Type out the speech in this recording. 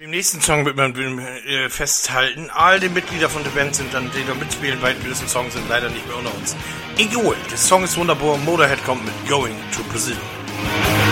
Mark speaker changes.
Speaker 1: Im nächsten Song wird man festhalten, all die Mitglieder von der Band sind dann, die da mitspielen bei diesem Song, sind leider nicht mehr unter uns. Egal, der Song ist wunderbar, Motorhead kommt mit Going to Brazil.